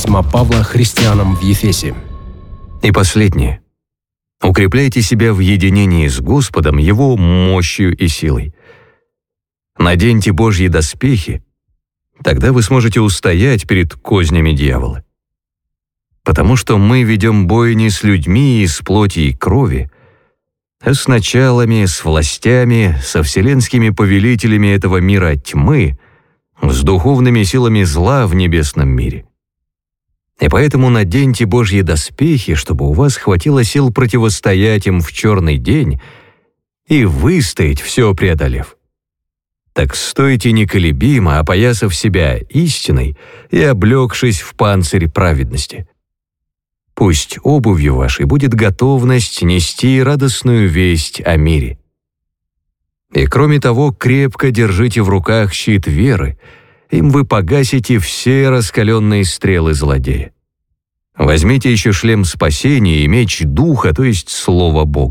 письма Павла христианам в Ефесе. И последнее. Укрепляйте себя в единении с Господом, Его мощью и силой. Наденьте Божьи доспехи, тогда вы сможете устоять перед кознями дьявола. Потому что мы ведем бой не с людьми из плоти и крови, а с началами, с властями, со вселенскими повелителями этого мира тьмы, с духовными силами зла в небесном мире. И поэтому наденьте Божьи доспехи, чтобы у вас хватило сил противостоять им в черный день и выстоять, все преодолев. Так стойте неколебимо, опоясав себя истиной и облегшись в панцирь праведности. Пусть обувью вашей будет готовность нести радостную весть о мире. И кроме того, крепко держите в руках щит веры, им вы погасите все раскаленные стрелы злодея. Возьмите еще шлем спасения и меч Духа, то есть Слово Бога.